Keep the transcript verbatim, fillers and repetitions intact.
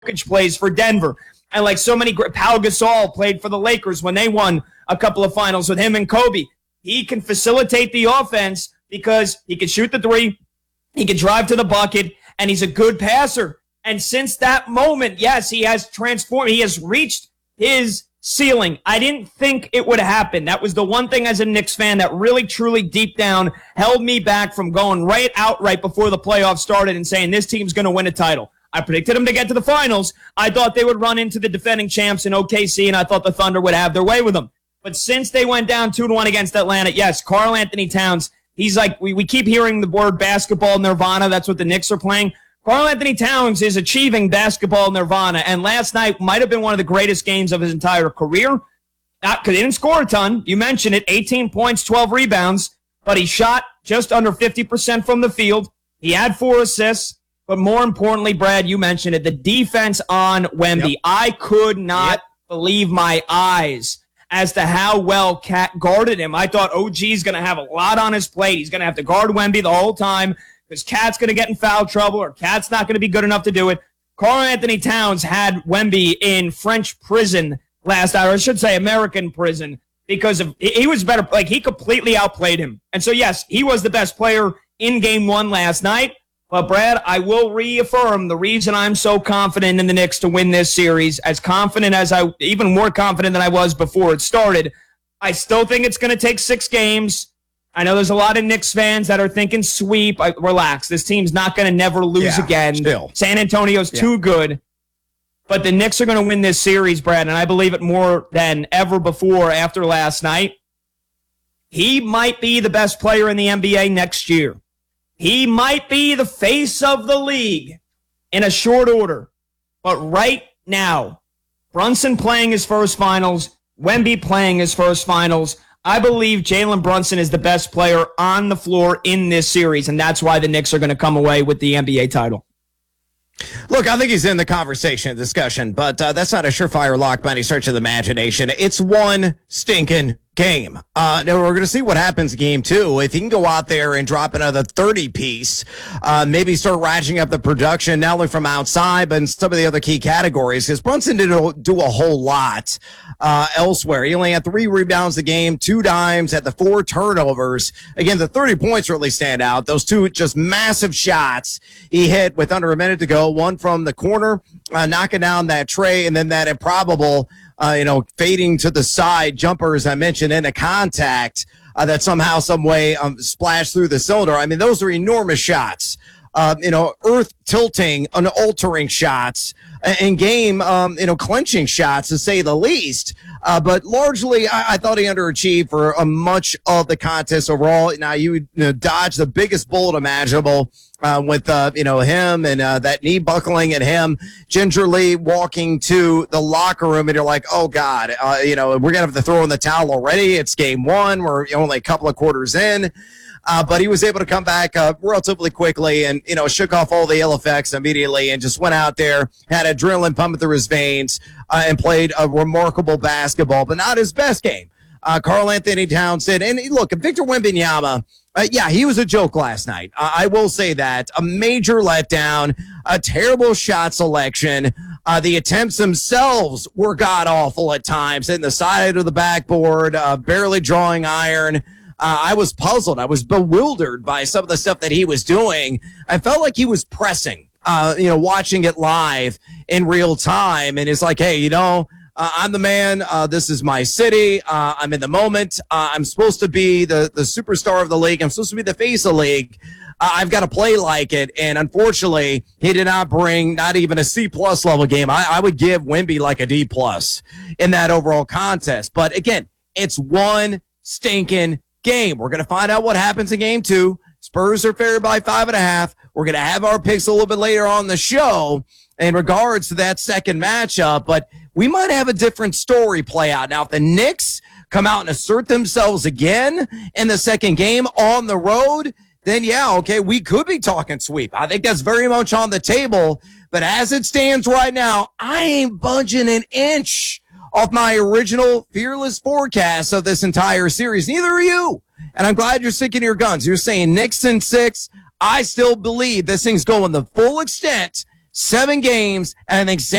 plays for Denver. And like so many, Pau Gasol played for the Lakers when they won a couple of finals with him and Kobe. He can facilitate the offense because he can shoot the three, he can drive to the bucket, and he's a good passer. And since that moment, yes, he has transformed. He has reached his ceiling. I didn't think it would happen. That was the one thing as a Knicks fan that really, truly, deep down, held me back from going right out right before the playoffs started and saying this team's going to win a title. I predicted them to get to the finals. I thought they would run into the defending champs in O K C, and I thought the Thunder would have their way with them. But since they went down two to one against Atlanta, yes, Karl Anthony Towns, he's like, we, we keep hearing the word basketball nirvana. That's what the Knicks are playing. Karl Anthony Towns is achieving basketball nirvana, and last night might have been one of the greatest games of his entire career. Not because he didn't score a ton. You mentioned it, eighteen points, twelve rebounds, but he shot just under fifty percent from the field. He had four assists. But more importantly, Brad, you mentioned it, the defense on Wemby. Yep. I could not yep. believe my eyes as to how well Cat guarded him. I thought O G's going to have a lot on his plate. He's going to have to guard Wemby the whole time because Cat's going to get in foul trouble or Cat's not going to be good enough to do it. Karl Anthony Towns had Wemby in French prison last hour. I should say American prison because of he was better. Like, he completely outplayed him. And so, yes, he was the best player in game one last night. But, Brad, I will reaffirm the reason I'm so confident in the Knicks to win this series, as confident as I, even more confident than I was before it started. I still think it's going to take six games. I know there's a lot of Knicks fans that are thinking sweep. I, relax. This team's not going to never lose yeah, again. Still. San Antonio's yeah. too good. But the Knicks are going to win this series, Brad, and I believe it more than ever before after last night. He might be the best player in the N B A next year. He might be the face of the league in a short order. But right now, Brunson playing his first finals, Wemby playing his first finals, I believe Jalen Brunson is the best player on the floor in this series, and that's why the Knicks are going to come away with the N B A title. Look, I think he's in the conversation, discussion, but uh, that's not a surefire lock by any stretch of the imagination. It's one stinking game. Uh, now we're going to see what happens in game two. If he can go out there and drop another thirty piece, uh, maybe start ratcheting up the production, not only from outside, but in some of the other key categories, because Brunson didn't do a whole lot uh, elsewhere. He only had three rebounds a game, two dimes, had the four turnovers. Again, the thirty points really stand out. Those two just massive shots he hit with under a minute to go, one from the corner, uh, knocking down that tray, and then that improbable Uh, you know, fading to the side jumper, as I mentioned, into contact uh, that somehow, some way um, splashed through the cylinder. I mean, those are enormous shots. Uh, you know, earth tilting, unaltering shots, and game, um, you know, clenching shots, to say the least. Uh, but largely, I, I thought he underachieved for uh, much of the contest overall. Now, you, you know, dodge the biggest bullet imaginable uh, with, uh, you know, him and uh, that knee buckling and him gingerly walking to the locker room. And you're like, oh, God, uh, you know, we're going to have to throw in the towel already. It's game one. We're only a couple of quarters in. Uh, but he was able to come back uh, relatively quickly and, you know, shook off all the ill effects immediately and just went out there, had adrenaline pumping through his veins, uh, and played a remarkable basketball, but not his best game. Uh, Karl Anthony Towns said, and look, Victor Wembanyama, uh, yeah, he was a joke last night. Uh, I will say that. A major letdown, a terrible shot selection. Uh, the attempts themselves were god-awful at times, hitting the side of the backboard, uh, barely drawing iron. Uh, I was puzzled. I was bewildered by some of the stuff that he was doing. I felt like he was pressing, uh, you know, watching it live in real time. And it's like, hey, you know, uh, I'm the man. Uh, this is my city. Uh, I'm in the moment. Uh, I'm supposed to be the, the superstar of the league. I'm supposed to be the face of the league. Uh, I've got to play like it. And unfortunately, he did not bring not even a C plus level game. I, I would give Wemby like a D plus in that overall contest. But again, it's one stinking game. We're going to find out what happens in game two. Spurs are favored by five and a half. We're going to have our picks a little bit later on the show in regards to that second matchup, but we might have a different story play out. Now, if the Knicks come out and assert themselves again in the second game on the road, then yeah, okay, we could be talking sweep. I think that's very much on the table, but as it stands right now, I ain't budging an inch off my original fearless forecast of this entire series. Neither are you. And I'm glad you're sticking to your guns. You're saying Knicks in six. I still believe this thing's going the full extent seven games, and I think